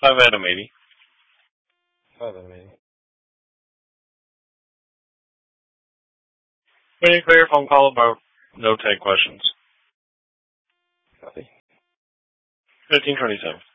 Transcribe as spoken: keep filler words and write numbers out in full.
Five Adam eighty. Five Adam eighty. Waiting for your phone call about no tag questions. Copy. Fifteen twenty-seven.